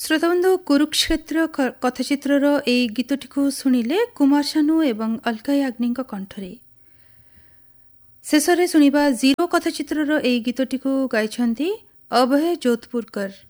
ଶ୍ରୋତାବନ୍ଧୁ କୁରୁକ୍ଷେତ୍ର କଥାଚିତ୍ରର ଏହି ଗୀତଟିକୁ ଶୁଣିଲେ କୁମାର ସାନୁ ଏବଂ ଅଲକା ୟାଗ୍ନିଙ୍କ କଣ୍ଠରେ। ଶେଷରେ ଶୁଣିବା ଜିରୋ କଥାଚିତ୍ରର ଏହି ଗୀତଟିକୁ ଗାଇଛନ୍ତି ଅଭୟ ଯୋଧପୁରକର।